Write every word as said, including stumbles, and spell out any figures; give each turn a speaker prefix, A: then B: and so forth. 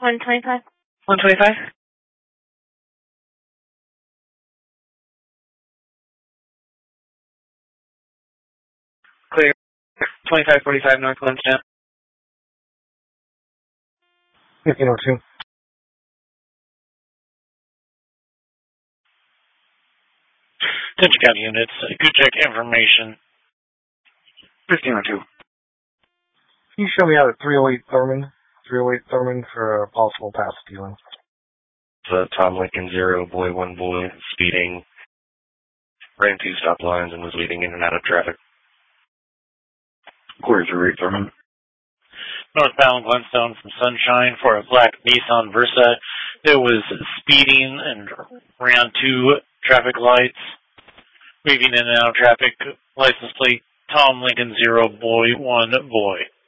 A: one twenty-five. one twenty-five? Clear. twenty-five forty-five North Glenstown.
B: fifteen oh two.
C: Attention County units, good check information.
D: fifteen oh two.
B: Can you show me out at three oh eight Thurman? three oh eight Thurman for a possible pass stealing.
E: Uh, Tom Lincoln, zero, boy, one boy, speeding, ran two stop lines and was leading in and out of traffic.
D: Quarter zero eight Thurman.
C: Northbound Glenstone from Sunshine for a black Nissan Versa. It was speeding and ran two traffic lights, weaving in and out of traffic. License plate Tom Lincoln, zero, boy, one boy.